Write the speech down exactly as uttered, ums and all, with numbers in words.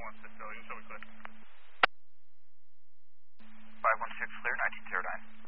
one six, oh, you show me clear. five one six clear, nineteen zero nine.